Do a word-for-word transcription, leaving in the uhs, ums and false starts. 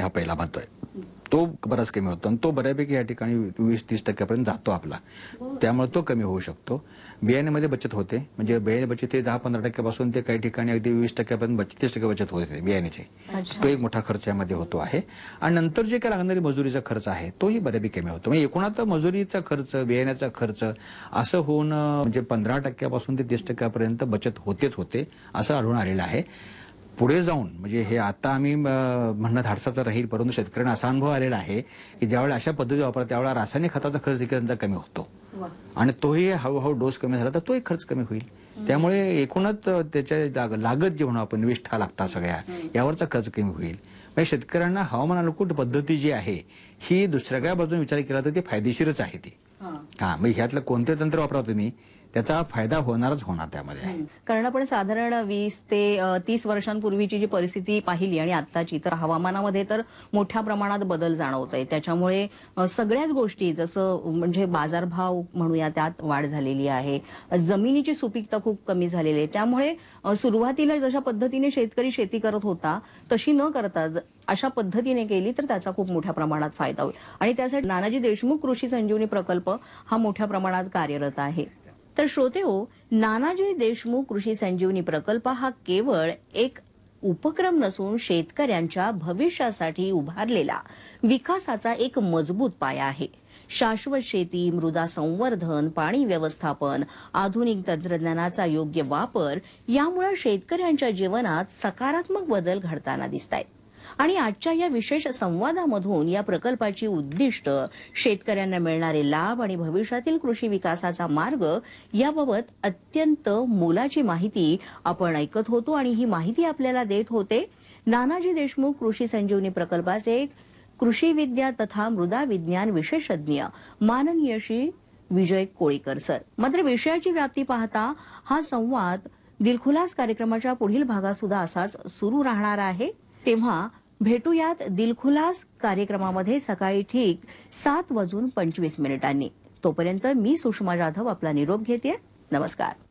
हा पहिला महत्व आहे. तो बराच कमी होतो आणि तो बऱ्यापैकी या ठिकाणी वीस तीस टक्क्यापर्यंत जातो आपला, त्यामुळे तो कमी होऊ शकतो. बियाण्यामध्ये बचत होते, म्हणजे बियाणे बचत हे दहा पंधरा टक्क्यापासून ते काही ठिकाणी अगदी वीस टक्क्यापर्यंत बचत तीस टक्के बचत होते बियाण्याची. तो एक मोठा खर्च यामध्ये होतो आहे. आणि नंतर जे काही लागणारी मजुरीचा खर्च आहे तोही बऱ्यापैकी कमी होतो. म्हणजे एकूणात मजुरीचा खर्च, बियाण्याचा खर्च असं होऊन म्हणजे पंधरा टक्क्यापासून ते तीस टक्क्यापर्यंत बचत होतेच होते असं आढळून आलेलं आहे. पुढे जाऊन म्हणजे हे आता आम्ही म्हणणं धाडसाचं राहील, परंतु शेतकऱ्यांना असा अनुभव आलेला आहे की ज्यावेळेला अशा पद्धती वापरतात त्यावेळेला रासायनिक खताचा खर्च देखील त्यांचा कमी होतो आणि तोही हळूहळू डोस कमी झाला तर तोही खर्च कमी होईल. त्यामुळे एकूणच त्याच्या लागत जे म्हणू आपण निविष्ठा लागतात सगळ्या यावरचा खर्च कमी होईल. म्हणजे शेतकऱ्यांना हवामान अनुकूल पद्धती जी आहे ही दुसऱ्या बाजूने विचार केला तर ती फायदेशीरच आहे ती. हा म्हणजे ह्यातलं कोणते तंत्र वापरा तुम्ही त्याचा फायदा होणारच होणार त्यामध्ये. कारण आपण साधारण वीस ते तीस वर्षांपूर्वीची जी परिस्थिती पाहिली आणि आताची तर हवामानामध्ये तर मोठ्या प्रमाणात बदल जाणवतोय. त्याच्यामुळे सगळ्याच गोष्टी जसं म्हणजे बाजारभाव म्हणूया त्यात वाढ झालेली आहे, जमिनीची सुपीकता खूप कमी झालेली आहे. त्यामुळे सुरुवातीला जशा पद्धतीने शेतकरी शेती करत होता तशी न करता अशा पद्धतीने केली तर त्याचा खूप मोठ्या प्रमाणात फायदा होईल. आणि त्यासाठी नानाजी देशमुख कृषी संजीवनी प्रकल्प हा मोठ्या प्रमाणात कार्यरत आहे. तर श्रोतेहो, नानाजी देशमुख कृषी संजीवनी प्रकल्प हा केवळ एक उपक्रम नसून शेतकऱ्यांच्या भविष्यासाठी उभारलेला विकासाचा एक मजबूत पाया आहे. शाश्वत शेती, मृदा संवर्धन, पाणी व्यवस्थापन, आधुनिक तंत्रज्ञानाचा योग्य वापर यामुळे शेतकऱ्यांच्या जीवनात सकारात्मक बदल घडताना दिसतायत. आणि आजच्या या विशेष संवादामधून या प्रकल्पाची उद्दिष्ट, शेतकऱ्यांना मिळणारे लाभ आणि भविष्यातील कृषी विकासाचा मार्ग याबाबत अत्यंत मोलाची माहिती आपण ऐकत होतो. आणि ही माहिती आपल्याला देत होते नानाजी देशमुख कृषी संजीवनी प्रकल्पाचे कृषी विद्या तथा मृदा विज्ञान विशेषज्ञ माननीय श्री विजय कोळीकर सर. मात्र विषयाची व्याप्ती पाहता हा संवाद दिलखुलास कार्यक्रमाच्या पुढील भागात सुद्धा असाच सुरू राहणार आहे. तेव्हा भेटूयात दिलखुलास कार्यक्रमामध्ये सकाळी ठीक सात वाजून पंचवीस मिनिटांनी. तोपर्यंत मी सुषमा जाधव आपला निरोप घेते. नमस्कार.